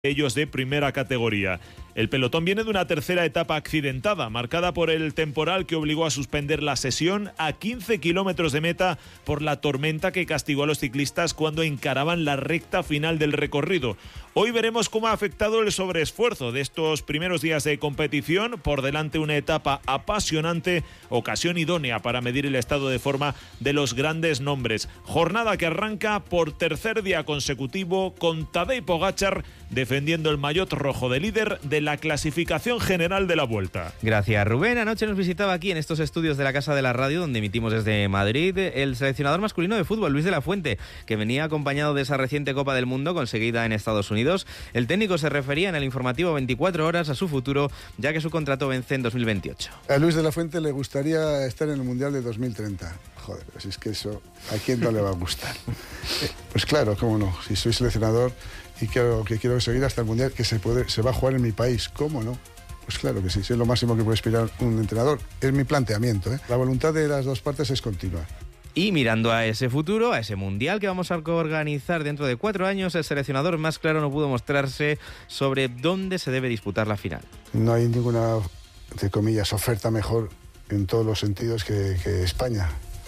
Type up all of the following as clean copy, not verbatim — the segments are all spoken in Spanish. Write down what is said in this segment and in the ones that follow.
ellos de primera categoría. El pelotón viene de una tercera etapa accidentada, marcada por el temporal que obligó a suspender la sesión a 15 kilómetros de meta por la tormenta que castigó a los ciclistas cuando encaraban la recta final del recorrido. Hoy veremos cómo ha afectado el sobreesfuerzo de estos primeros días de competición. Por delante una etapa apasionante, ocasión idónea para medir el estado de forma de los grandes nombres. Jornada que arranca por tercer día consecutivo con Tadej Pogačar defendiendo el maillot rojo de líder de la clasificación general de la Vuelta. Gracias, Rubén. Anoche nos visitaba aquí en estos estudios de la Casa de la Radio, donde emitimos desde Madrid, el seleccionador masculino de fútbol, Luis de la Fuente, que venía acompañado de esa reciente Copa del Mundo conseguida en Estados Unidos. El técnico se refería en el informativo 24 horas a su futuro, ya que su contrato vence en 2028. A Luis de la Fuente le gustaría estar en el Mundial de 2030. Joder, pero si es que eso, ¿a quién no le va a gustar? Pues claro, cómo no, si soy seleccionador y quiero seguir hasta el Mundial, que se va a jugar en mi país, ¿cómo no? Pues claro que sí, es lo máximo que puede aspirar un entrenador. Es mi planteamiento, ¿eh? La voluntad de las dos partes es continua. Y mirando a ese futuro, a ese Mundial que vamos a organizar dentro de 4 años, el seleccionador más claro no pudo mostrarse sobre dónde se debe disputar la final. No hay ninguna, entre comillas, oferta mejor en todos los sentidos que España.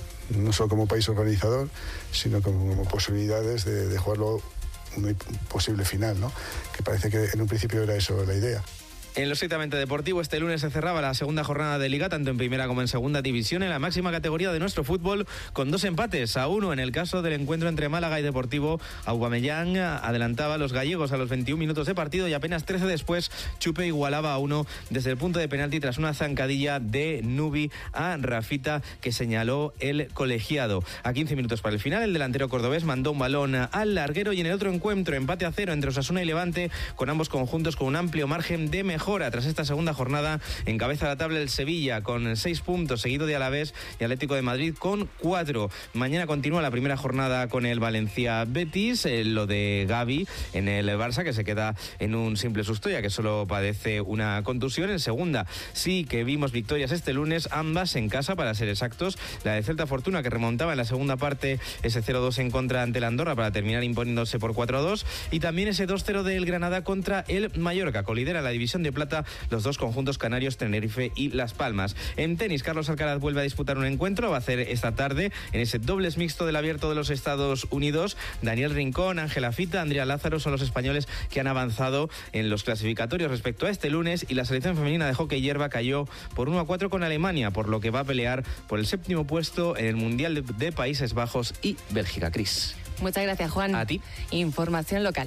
No solo como país organizador, sino como posibilidades de jugarlo una posible final, ¿no? Que parece que en un principio era eso la idea. En lo estrictamente deportivo, este lunes se cerraba la segunda jornada de Liga, tanto en primera como en segunda división, en la máxima categoría de nuestro fútbol, con 2 empates a 1 en el caso del encuentro entre Málaga y Deportivo. Aubameyang adelantaba a los gallegos a los 21 minutos de partido y apenas 13 después, Chupe igualaba a 1 desde el punto de penalti tras una zancadilla de Nubi a Rafita, que señaló el colegiado. A 15 minutos para el final, el delantero cordobés mandó un balón al larguero y en el otro encuentro, empate a 0 entre Osasuna y Levante, con ambos conjuntos con un amplio margen de mejora. Tras esta segunda jornada, encabeza la tabla el Sevilla con 6 puntos, seguido de Alavés y Atlético de Madrid con 4. Mañana continúa la primera jornada con el Valencia-Betis, lo de Gavi en el Barça, que se queda en un simple susto, ya que solo padece una contusión. En segunda sí que vimos victorias este lunes, ambas en casa para ser exactos. La de Celta Fortuna, que remontaba en la segunda parte ese 0-2 en contra ante el Andorra para terminar imponiéndose por 4-2, y también ese 2-0 del Granada contra el Mallorca. Colidera la división de plata los dos conjuntos canarios, Tenerife y Las Palmas. En tenis, Carlos Alcaraz vuelve a disputar un encuentro, va a hacer esta tarde en ese dobles mixto del Abierto de los Estados Unidos. Daniel Rincón, Ángela Fita, Andrea Lázaro son los españoles que han avanzado en los clasificatorios respecto a este lunes, y la selección femenina de hockey hierba cayó por 1-4 con Alemania, por lo que va a pelear por el 7º puesto en el Mundial de Países Bajos y Bélgica. Cris. Muchas gracias, Juan. A ti. Información local.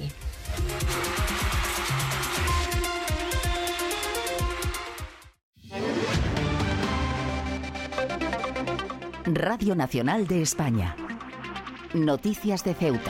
Radio Nacional de España. Noticias de Ceuta.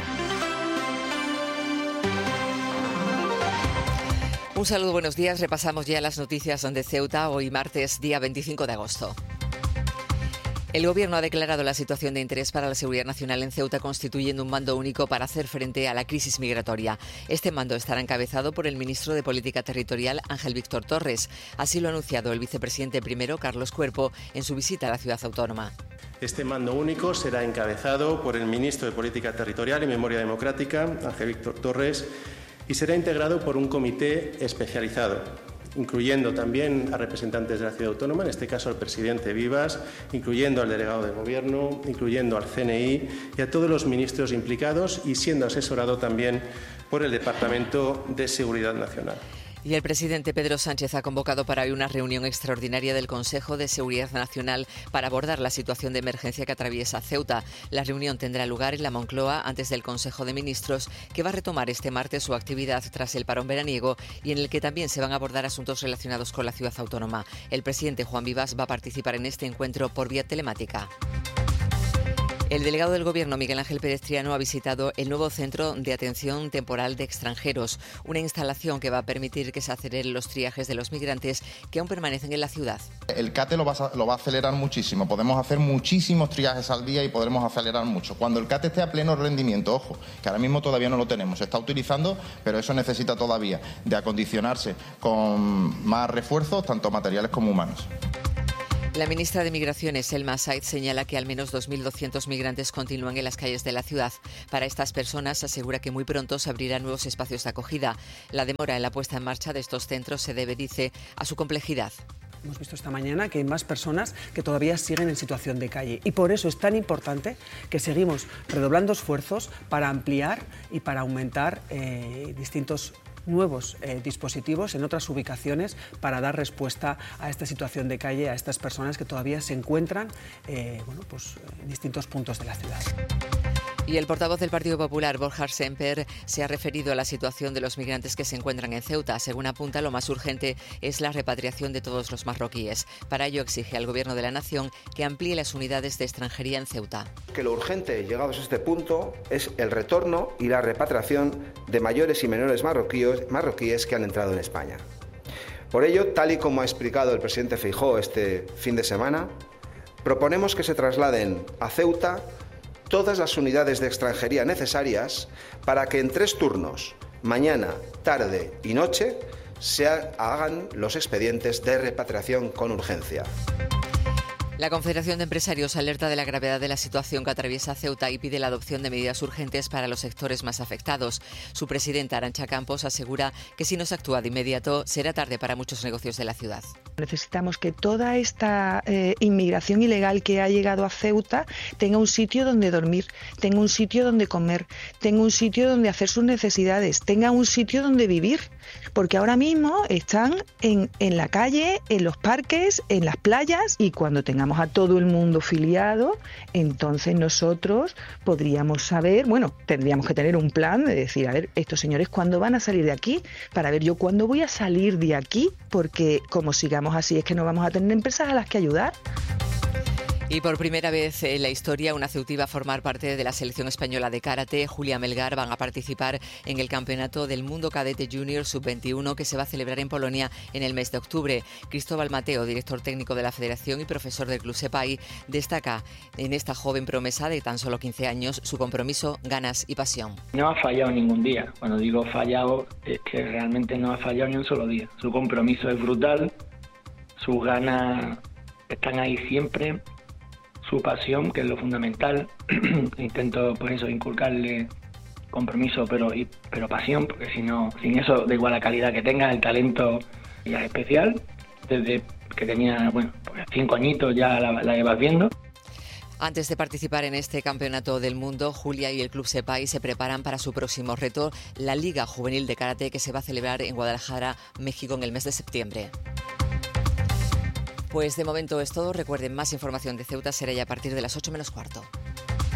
Un saludo, buenos días. Repasamos ya las noticias de Ceuta, hoy martes, día 25 de agosto. El Gobierno ha declarado la situación de interés para la seguridad nacional en Ceuta, constituyendo un mando único para hacer frente a la crisis migratoria. Este mando estará encabezado por el ministro de Política Territorial, Ángel Víctor Torres. Así lo ha anunciado el vicepresidente primero, Carlos Cuerpo, en su visita a la ciudad autónoma. Este mando único será encabezado por el ministro de Política Territorial y Memoria Democrática, Ángel Víctor Torres, y será integrado por un comité especializado, incluyendo también a representantes de la ciudad autónoma, en este caso al presidente Vivas, incluyendo al delegado de gobierno, incluyendo al CNI y a todos los ministros implicados, y siendo asesorado también por el Departamento de Seguridad Nacional. Y el presidente Pedro Sánchez ha convocado para hoy una reunión extraordinaria del Consejo de Seguridad Nacional para abordar la situación de emergencia que atraviesa Ceuta. La reunión tendrá lugar en la Moncloa antes del Consejo de Ministros, que va a retomar este martes su actividad tras el parón veraniego, y en el que también se van a abordar asuntos relacionados con la ciudad autónoma. El presidente Juan Vivas va a participar en este encuentro por vía telemática. El delegado del Gobierno, Miguel Ángel Pérez Triano, ha visitado el nuevo Centro de Atención Temporal de Extranjeros, una instalación que va a permitir que se aceleren los triajes de los migrantes que aún permanecen en la ciudad. El CATE lo va a acelerar muchísimo, podemos hacer muchísimos triajes al día y podremos acelerar mucho. Cuando el CATE esté a pleno rendimiento, ojo, que ahora mismo todavía no lo tenemos, se está utilizando, pero eso necesita todavía de acondicionarse con más refuerzos, tanto materiales como humanos. La ministra de Migraciones, Selma Said, señala que al menos 2.200 migrantes continúan en las calles de la ciudad. Para estas personas asegura que muy pronto se abrirán nuevos espacios de acogida. La demora en la puesta en marcha de estos centros se debe, dice, a su complejidad. Hemos visto esta mañana que hay más personas que todavía siguen en situación de calle y por eso es tan importante que seguimos redoblando esfuerzos para ampliar y para aumentar distintos nuevos dispositivos en otras ubicaciones para dar respuesta a esta situación de calle, a estas personas que todavía se encuentran en distintos puntos de la ciudad. Y el portavoz del Partido Popular, Borja Semper, se ha referido a la situación de los migrantes que se encuentran en Ceuta. Según apunta, lo más urgente es la repatriación de todos los marroquíes. Para ello exige al Gobierno de la Nación que amplíe las unidades de extranjería en Ceuta. Que lo urgente, llegados a este punto, es el retorno y la repatriación de mayores y menores marroquíes que han entrado en España. Por ello, tal y como ha explicado el presidente Feijóo este fin de semana, proponemos que se trasladen a Ceuta todas las unidades de extranjería necesarias para que en 3 turnos, mañana, tarde y noche, se hagan los expedientes de repatriación con urgencia. La Confederación de Empresarios alerta de la gravedad de la situación que atraviesa Ceuta y pide la adopción de medidas urgentes para los sectores más afectados. Su presidenta, Arantxa Campos, asegura que si no se actúa de inmediato, será tarde para muchos negocios de la ciudad. Necesitamos que toda esta inmigración ilegal que ha llegado a Ceuta tenga un sitio donde dormir, tenga un sitio donde comer, tenga un sitio donde hacer sus necesidades, tenga un sitio donde vivir. Porque ahora mismo están en la calle, en los parques, en las playas, y cuando tengamos a todo el mundo filiado, entonces nosotros podríamos saber, tendríamos que tener un plan de decir, a ver, estos señores, ¿cuándo van a salir de aquí? Para ver yo cuándo voy a salir de aquí, porque como sigamos así es que no vamos a tener empresas a las que ayudar. Y por primera vez en la historia, una ceutí va a formar parte de la selección española de karate. Julia Melgar van a participar en el Campeonato del Mundo Cadete Junior Sub-21 que se va a celebrar en Polonia en el mes de octubre. Cristóbal Mateo, director técnico de la Federación y profesor del Club Sepay, destaca en esta joven promesa de tan solo 15 años su compromiso, ganas y pasión. No ha fallado ningún día. Cuando digo fallado, es que realmente no ha fallado ni un solo día. Su compromiso es brutal, sus ganas están ahí siempre. Su pasión, que es lo fundamental. Intento por eso inculcarle compromiso pero pasión, porque sin eso, da igual la calidad que tenga, el talento ya es especial. Desde que tenía 5 añitos ya la llevas viendo. Antes de participar en este Campeonato del Mundo, Julia y el Club Sepay se preparan para su próximo reto, la Liga Juvenil de Karate, que se va a celebrar en Guadalajara, México, en el mes de septiembre. Pues de momento es todo. Recuerden, más información de Ceuta será ya a partir de las 8 menos cuarto.